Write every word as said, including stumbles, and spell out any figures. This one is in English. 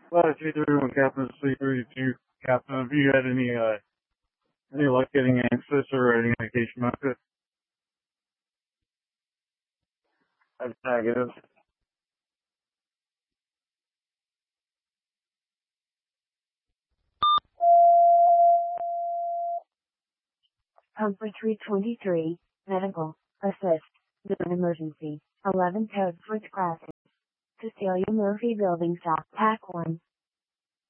Five two three one Captain, three thirty-two Captain. Have you had any uh any luck getting access or any medication access? That's negative. Comfort three twenty-three, medical, assist, non-emergency, eleven code for crossing. Cecilia Murphy Building Stock, Pack one.